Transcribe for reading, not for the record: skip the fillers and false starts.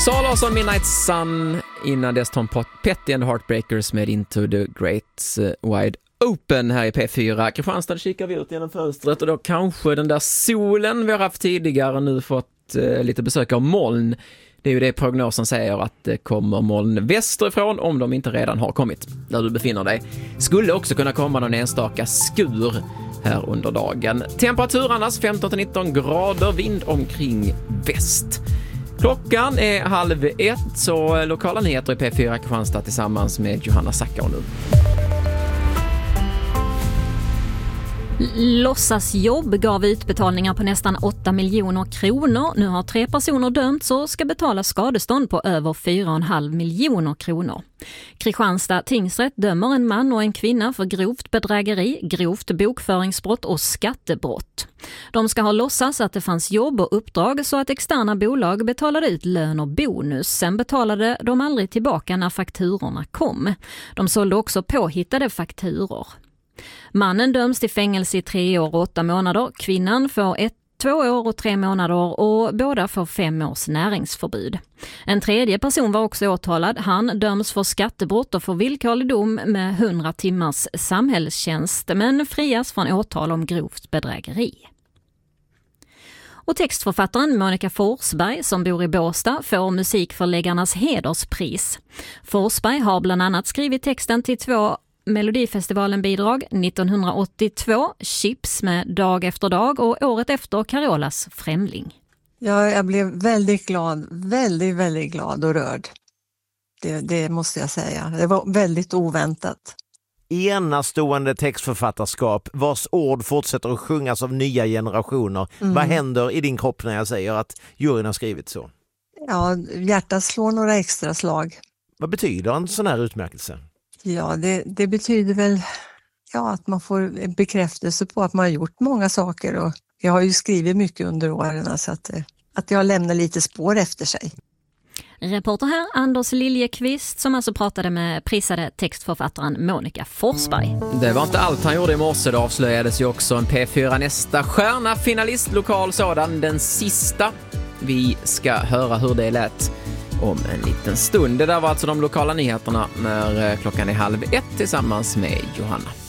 Sara Larsson, Midnight Sun. Innan dess Tom Petty and the Heartbreakers med Into the Great Wide Open här i P4. Kristianstad kikar vi ut genom fönstret och då kanske den där solen vi har haft tidigare nu fått lite besök av moln. Det är ju det prognosen säger, att det kommer moln västerifrån om de inte redan har kommit där du befinner dig. Skulle också kunna komma någon enstaka skur här under dagen. Temperatur annars 15-19 grader, vind omkring väst. Klockan är 12:30, så lokala nyheter i P4 Kristianstad tillsammans med Johanna Sackar nu. Låtsasjobb gav utbetalningar på nästan 8 miljoner kronor. Nu har 3 personer dömts och ska betala skadestånd på över 4,5 miljoner kronor. Kristianstad tingsrätt dömer en man och en kvinna för grovt bedrägeri, grovt bokföringsbrott och skattebrott. De ska ha låtsats att det fanns jobb och uppdrag så att externa bolag betalade ut lön och bonus. Sen betalade de aldrig tillbaka när fakturorna kom. De sålde också påhittade fakturor. Mannen döms till fängelse i 3 år och 8 månader. Kvinnan får 2 år och 3 månader och båda får 5 års näringsförbud. En tredje person var också åtalad. Han döms för skattebrott och får villkorlig dom med 100 timmars samhällstjänst, men frias från åtal om grovt bedrägeri. Och textförfattaren Monica Forsberg, som bor i Båstad, får musikförläggarnas hederspris. Forsberg har bland annat skrivit texten till 2 Melodifestivalen-bidrag, 1982 Chips med Dag efter dag och året efter Carolas Främling. Ja, jag blev väldigt glad, väldigt glad och rörd. Det måste jag säga. Det var väldigt oväntat. Enastående textförfattarskap vars ord fortsätter att sjungas av nya generationer. Vad händer i din kropp när jag säger att juryn har skrivit så? Ja, hjärtat slår några extra slag. Vad betyder en sån här utmärkelse? Ja, det betyder väl att man får en bekräftelse på att man har gjort många saker, och jag har ju skrivit mycket under åren så att jag lämnar lite spår efter sig. Reporter här Anders Liljekvist, som alltså pratade med prisade textförfattaren Monica Forsberg. Det var inte allt han gjorde i morse. Det avslöjades ju också en P4 nästa stjärna, finalist, lokal sådan, den sista. Vi ska höra hur det lät om en liten stund. Det där var alltså de lokala nyheterna när klockan är 12:30 tillsammans med Johanna.